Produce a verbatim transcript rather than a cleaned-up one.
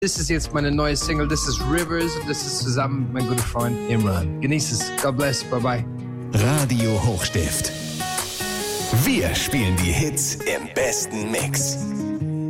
Das ist jetzt meine neue Single, das ist Rivers und das ist zusammen mit meinem guten Freund Imran. Genieß es. God bless. Bye bye. Radio Hochstift. Wir spielen die Hits im besten Mix.